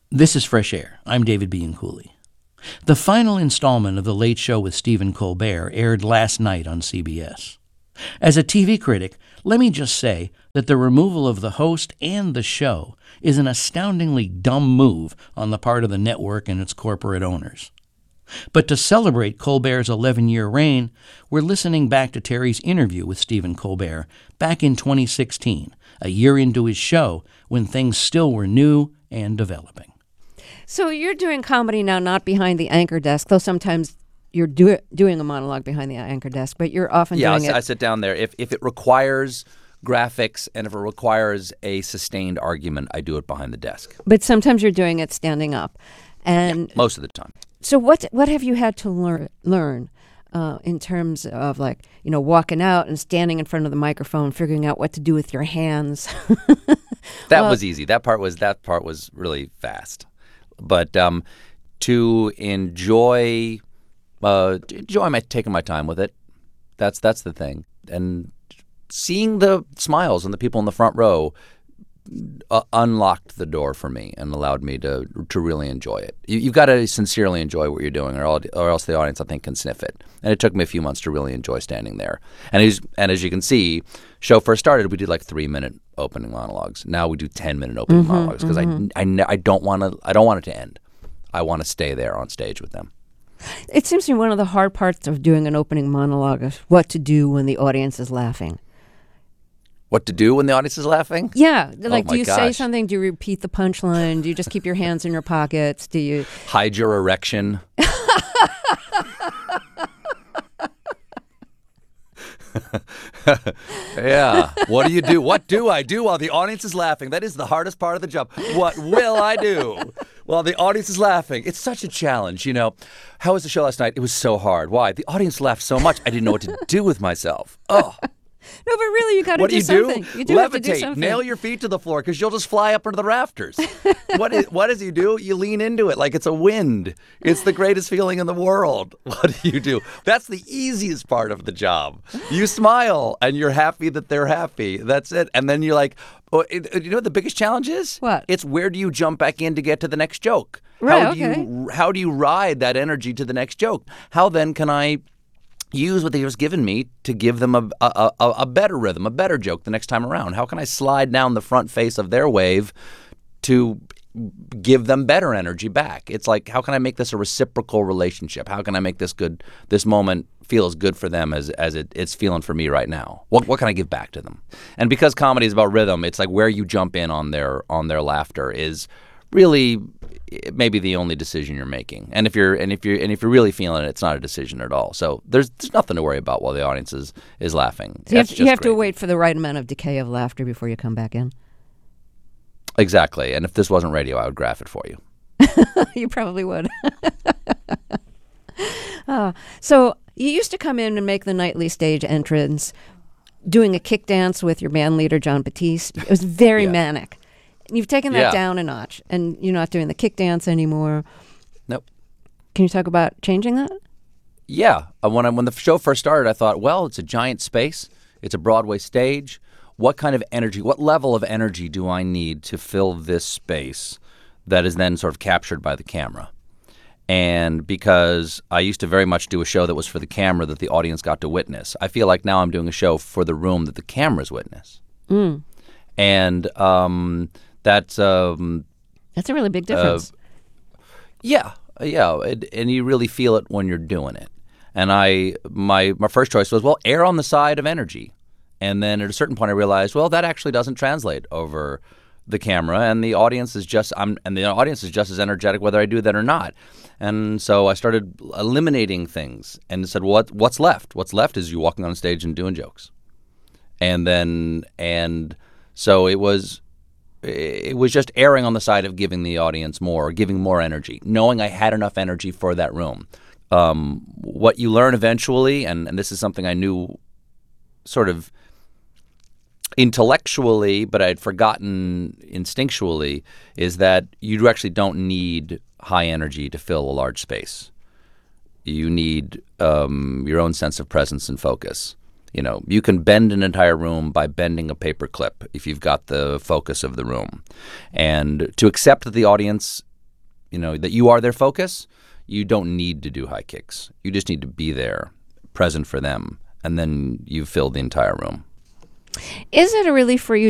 This is Fresh Air. I'm David Bianculli. The final installment of The Late Show with Stephen Colbert aired last night on CBS. As a TV critic, let me just say that the removal of the host and the show is an astoundingly dumb move on the part of the network and its corporate owners. But to celebrate Colbert's 11-year reign, we're listening back to Terry's interview with Stephen Colbert back in 2016, a year into his show when things still were new and developing. So you're doing comedy now, not behind the anchor desk, though sometimes you're doing a monologue behind the anchor desk, but you're often doing it. I sit down there. If it requires graphics and if it requires a sustained argument, I do it behind the desk. But sometimes you're doing it standing up. And most of the time. So what have you had to learn in terms of, like, you know, walking out and standing in front of the microphone, figuring out what to do with your hands? That was easy. That part was really fast. But to enjoy taking my time with it, that's the thing. And seeing the smiles on the people in the front row unlocked the door for me and allowed me to really enjoy it. You've got to sincerely enjoy what you're doing, or else the audience, I think, can sniff it. And it took me a few months to really enjoy standing there. And as you can see, show first started, we did like 3-minute opening monologues. Now we do 10-minute opening monologues because I don't want it to end. I want to stay there on stage with them. It seems to me one of the hard parts of doing an opening monologue is what to do when the audience is laughing. What to do when the audience is laughing? Yeah. Like, do you say gosh. something? Do you repeat the punchline? Do you just keep your hands in your pockets? Do you hide your erection? Yeah. What do you do? What do I do while the audience is laughing? That is the hardest part of the job. What will I do while the audience is laughing? It's such a challenge, you know. How was the show last night? It was so hard. Why? The audience laughed so much, I didn't know what to do with myself. Oh. No, but really, you got to do something. What do You you do do? have to do Levitate. something. Nail your feet to the floor because you'll just fly up into the rafters. What does he do? You lean into it like it's a wind. It's the greatest feeling in the world. What do you do? That's the easiest part of the job. You smile and you're happy that they're happy. That's it. And then you're like, you know what the biggest challenge is? What? It's where do you jump back in to get to the next joke? Right, How do you ride that energy to the next joke? How then can I use what they've just given me to give them a better rhythm, a better joke the next time around? How can I slide down the front face of their wave to give them better energy back? It's like, how can I make this a reciprocal relationship? How can I make this moment feel as good for them as it's feeling for me right now? What can I give back to them? And because comedy is about rhythm, it's like where you jump in on their laughter is really maybe the only decision you're making. And if you're really feeling it, it's not a decision at all. So there's nothing to worry about while the audience is laughing. So you have to wait for the right amount of decay of laughter before you come back in. Exactly. And if this wasn't radio, I would graph it for you. You probably would. So you used to come in and make the nightly stage entrance doing a kick dance with your band leader, Jon Batiste. It was very manic. You've taken that down a notch, and you're not doing the kick dance anymore. Nope. Can you talk about changing that? Yeah. When the show first started, I thought, well, it's a giant space. It's a Broadway stage. What kind of energy, what level of energy do I need to fill this space that is then sort of captured by the camera? And because I used to very much do a show that was for the camera that the audience got to witness, I feel like now I'm doing a show for the room that the cameras witness. Mm. And that's a really big difference. Yeah, and you really feel it when you're doing it. And my first choice was, well, err on the side of energy. And then at a certain point, I realized, well, that actually doesn't translate over the camera, and the audience is just as energetic whether I do that or not. And so I started eliminating things and said, what's left? What's left is you walking on stage and doing jokes. And so it was just erring on the side of giving the audience more, giving more energy, knowing I had enough energy for that room. What you learn eventually, and this is something I knew sort of intellectually, but I had forgotten instinctually, is that you actually don't need high energy to fill a large space. You need your own sense of presence and focus. You know, you can bend an entire room by bending a paper clip if you've got the focus of the room. And to accept that the audience that you are their focus, you don't need to do high kicks. You just need to be there, present for them, and then you fill the entire room. Is it a relief for you